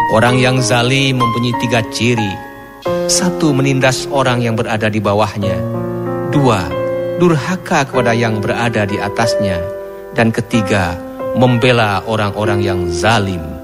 Orang yang zalim mempunyai 3 ciri. 1, menindas orang yang berada di bawahnya. 2, durhaka kepada yang berada di atasnya. Dan ketiga, membela orang-orang yang zalim.